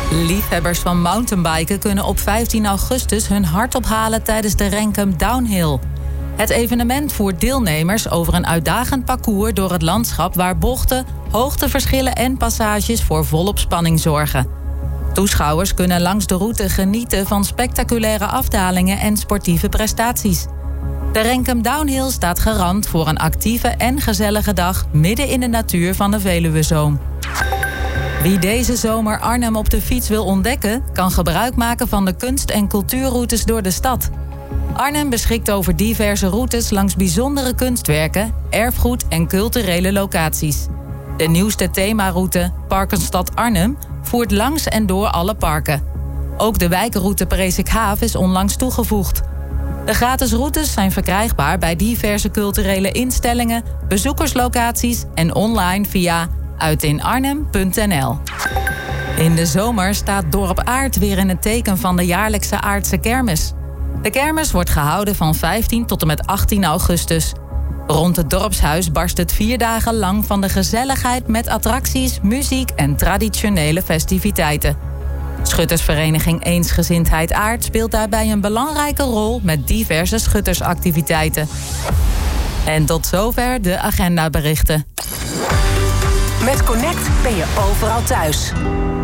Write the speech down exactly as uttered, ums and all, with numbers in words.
Liefhebbers van mountainbiken kunnen op vijftien augustus hun hart ophalen tijdens de Renkum Downhill. Het evenement voert deelnemers over een uitdagend parcours door het landschap waar bochten, hoogteverschillen en passages voor volop spanning zorgen. Toeschouwers kunnen langs de route genieten van spectaculaire afdalingen en sportieve prestaties. De Renkum Downhill staat garant voor een actieve en gezellige dag midden in de natuur van de Veluwezoom. Wie deze zomer Arnhem op de fiets wil ontdekken, kan gebruik maken van de kunst- en cultuurroutes door de stad. Arnhem beschikt over diverse routes langs bijzondere kunstwerken, erfgoed en culturele locaties. De nieuwste themaroute, Parkenstad Arnhem, voert langs en door alle parken. Ook de wijkroute Presikhaaf is onlangs toegevoegd. De gratis routes zijn verkrijgbaar bij diverse culturele instellingen, bezoekerslocaties en online via uitinarnhem punt n l. In de zomer staat Dorp Aard weer in het teken van de jaarlijkse Aardse kermis. De kermis wordt gehouden van vijftien tot en met achttien augustus. Rond het dorpshuis barst het vier dagen lang van de gezelligheid met attracties, muziek en traditionele festiviteiten. Schuttersvereniging Eensgezindheid Aard speelt daarbij een belangrijke rol met diverse schuttersactiviteiten. En tot zover de agendaberichten. Met Connect ben je overal thuis.